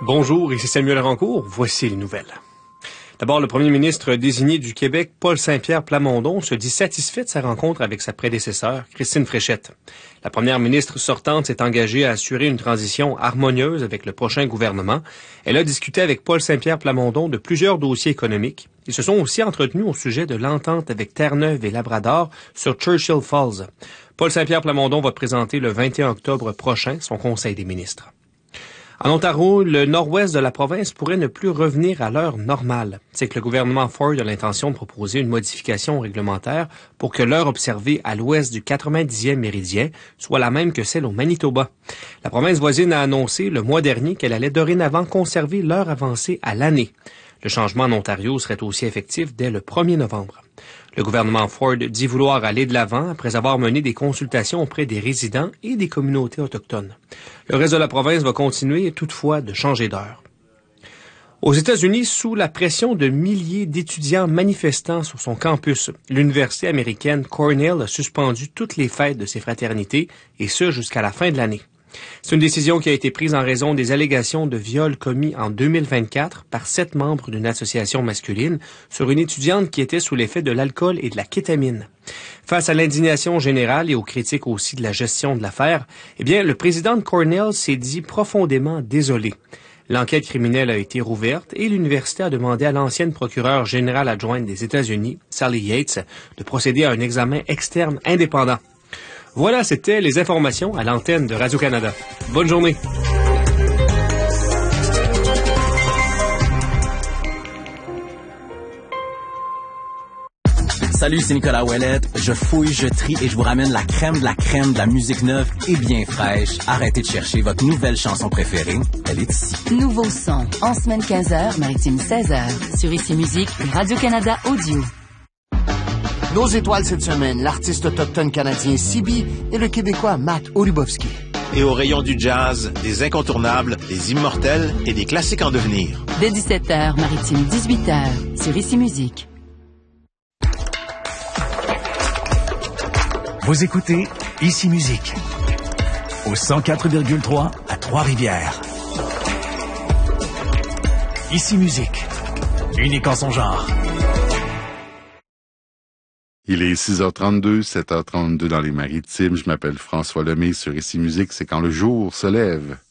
Bonjour, ici Samuel Rancourt. Voici les nouvelles. D'abord, le premier ministre désigné du Québec, Paul Saint-Pierre Plamondon, se dit satisfait de sa rencontre avec sa prédécesseur, Christine Fréchette. La première ministre sortante s'est engagée à assurer une transition harmonieuse avec le prochain gouvernement. Elle a discuté avec Paul Saint-Pierre Plamondon de plusieurs dossiers économiques. Ils se sont aussi entretenus au sujet de l'entente avec Terre-Neuve et Labrador sur Churchill Falls. Paul Saint-Pierre Plamondon va présenter le 21 octobre prochain son Conseil des ministres. En Ontario, le nord-ouest de la province pourrait ne plus revenir à l'heure normale. C'est que le gouvernement Ford a l'intention de proposer une modification réglementaire pour que l'heure observée à l'ouest du 90e méridien soit la même que celle au Manitoba. La province voisine a annoncé le mois dernier qu'elle allait dorénavant conserver l'heure avancée à l'année. Le changement en Ontario serait aussi effectif dès le 1er novembre. Le gouvernement Ford dit vouloir aller de l'avant après avoir mené des consultations auprès des résidents et des communautés autochtones. Le reste de la province va continuer toutefois de changer d'heure. Aux États-Unis, sous la pression de milliers d'étudiants manifestant sur son campus, l'université américaine Cornell a suspendu toutes les fêtes de ses fraternités, et ce jusqu'à la fin de l'année. C'est une décision qui a été prise en raison des allégations de viol commis en 2024 par 7 membres d'une association masculine sur une étudiante qui était sous l'effet de l'alcool et de la kétamine. Face à l'indignation générale et aux critiques aussi de la gestion de l'affaire, le président de Cornell s'est dit profondément désolé. L'enquête criminelle a été rouverte et l'université a demandé à l'ancienne procureure générale adjointe des États-Unis, Sally Yates, de procéder à un examen externe indépendant. Voilà, c'était les informations à l'antenne de Radio-Canada. Bonne journée. Salut, c'est Nicolas Ouellette. Je fouille, je trie et je vous ramène la crème de la musique neuve et bien fraîche. Arrêtez de chercher votre nouvelle chanson préférée. Elle est ici. Nouveau son, en semaine 15h, maritime 16h, sur Ici Musique et Radio-Canada Audio. Nos étoiles cette semaine, l'artiste autochtone canadien Sibi et le Québécois Matt Olubowski. Et au rayon du jazz, des incontournables, des immortels et des classiques en devenir. Dès 17h, maritime 18h, sur Ici Musique. Vous écoutez Ici Musique, au 104,3 à Trois-Rivières. Ici Musique, unique en son genre. Il est 6h32, 7h32 dans les Maritimes. Je m'appelle François Lemay sur Ici Musique. C'est quand le jour se lève.